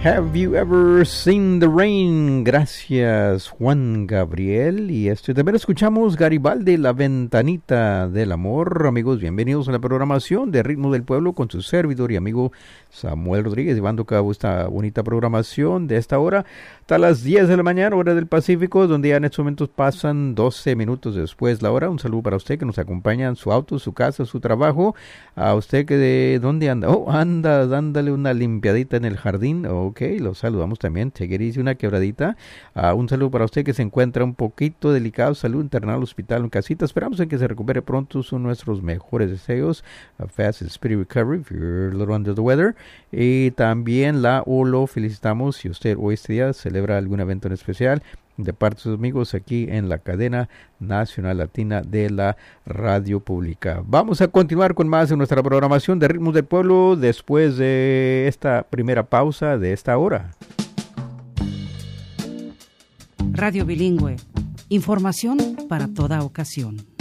Have you ever seen the rain? Gracias, Juan Gabriel. Y también escuchamos Garibaldi, La Ventanita del Amor. Amigos, bienvenidos a la programación de Ritmo del Pueblo con su servidor y amigo Samuel Rodríguez, llevando a cabo esta bonita programación de esta hora hasta las 10 de la mañana, hora del Pacífico, donde ya en estos momentos pasan 12 minutos después la hora. Un saludo para usted que nos acompaña en su auto, su casa, su trabajo. A usted que de dónde anda. Anda dándole una limpiadita en el jardín. Ok, lo saludamos también. Cheguerice una quebradita. Un saludo para usted que se encuentra un poquito delicado, salud, internado al hospital o en casita. Esperamos en que se recupere pronto. Son nuestros mejores deseos. A fast and speedy recovery if you're a little under the weather. Y también lo felicitamos si usted hoy este día celebra algún evento en especial de parte de sus amigos aquí en la cadena nacional latina de la radio pública. Vamos a continuar con más de nuestra programación de Ritmos del Pueblo después de esta primera pausa de esta hora. Radio Bilingüe. Información para toda ocasión.